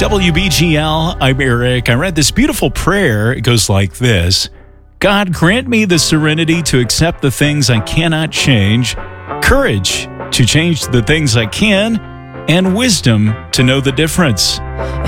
WBGL, I'm Eric. I read this beautiful prayer. It goes like this: God, grant me the serenity to accept the things I cannot change, courage to change the things I can, and wisdom to know the difference.